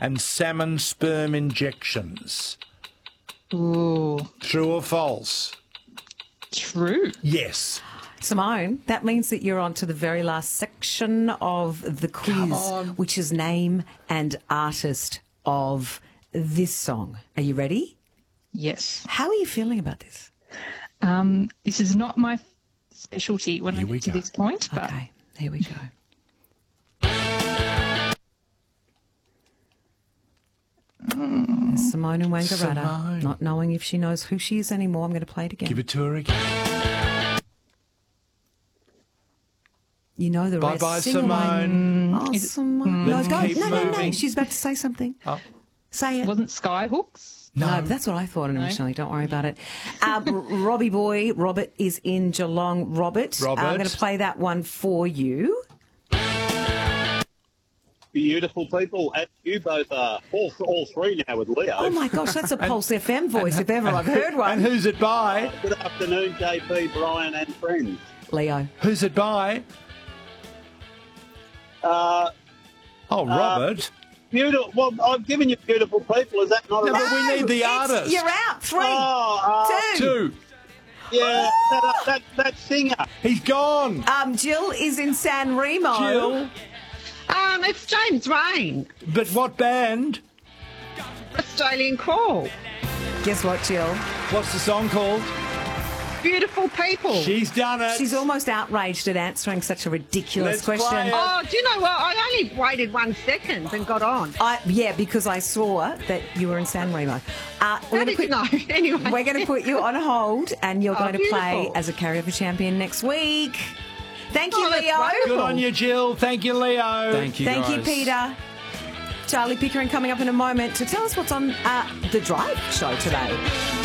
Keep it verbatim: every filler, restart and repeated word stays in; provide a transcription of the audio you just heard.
and salmon sperm injections. Ooh. True or false? True. Yes. Simone, that means that you're on to the very last section of the quiz, which is name and artist of this song. Are you ready? Yes. How are you feeling about this? Um, this is not my specialty when Here I we get to go. this point. But Okay, here we go. There's Simone and Wangaratta, Simone. not knowing if she knows who she is anymore. I'm going to play it again. Give it to her again. You know the rest. Bye-bye, Sing away. Simone. Oh, Simone. No, Let's go. keep no, no, no. moving. She's about to say something. Oh. Say it. wasn't Skyhooks? No, No. that's what I thought initially. Don't worry about it. Um, Robbie boy, Robert is in Geelong. Robert, Robert. I'm going to play that one for you. Beautiful people, as you both are. All, all three now with Leo. Oh my gosh, that's a Pulse F M voice if ever I've heard And one. who's it by? Good afternoon, J P, Brian and friends. Leo. Who's it by? Uh, Oh, Robert. beautiful. Well, I've given you beautiful people. Is that not No, a... but we need the it's- artist. You're out. Three, Oh, uh, two. Two. yeah, that, that, that singer. He's gone. Um, Jill is in San Remo. Jill. Um, it's James Rain, But what band? Australian Call. Guess what, Jill? What's the song called? Beautiful people. She's done it. She's almost outraged at answering such a ridiculous Let's play question. it. Oh, do you know what? I only waited one second and got on. I, yeah, because I saw that you were in San Remo. Uh, How we're gonna did you put- know? Anyway. We're going to put you on hold, and you're Oh, going to play beautiful. as a karaoke champion next week. Thank you, Oh, that's Leo. wonderful. Good on you, Jill. Thank you, Leo. Thank Thank you, Peter. Charlie Pickering coming up in a moment to tell us what's on uh, the Drive show today.